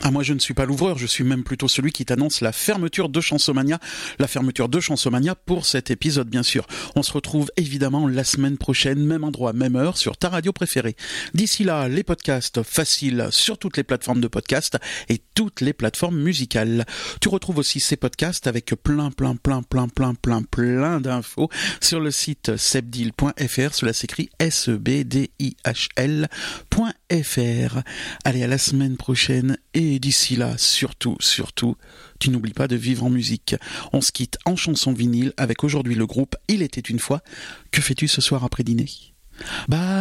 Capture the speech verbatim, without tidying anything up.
Ah, moi je ne suis pas l'ouvreur, je suis même plutôt celui qui t'annonce la fermeture de Chansomania, la fermeture de Chansomania pour cet épisode bien sûr. On se retrouve évidemment la semaine prochaine, même endroit, même heure, sur ta radio préférée. D'ici là, les podcasts faciles sur toutes les plateformes de podcast et toutes les plateformes musicales. Tu retrouves aussi ces podcasts avec plein plein plein plein plein plein plein d'infos sur le site sebdil point f r, cela s'écrit S E B D I H L point F R. Allez, à la semaine prochaine et d'ici là, surtout, surtout, tu n'oublies pas de vivre en musique. On se quitte en chanson vinyle avec aujourd'hui le groupe Il était une fois. Que fais-tu ce soir après dîner ? Bye.